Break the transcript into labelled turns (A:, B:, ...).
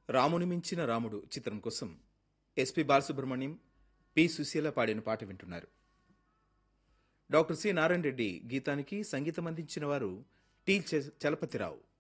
A: రాముని మించిన రాముడు చిత్రం కోసం ఎస్పి బాలసుబ్రహ్మణ్యం, పి సుశీల పాడిన పాట వింటున్నారు. డాక్టర్ సి నారాయణ రెడ్డి గీతానికి సంగీతం అందించిన వారు టి చలపతిరావు.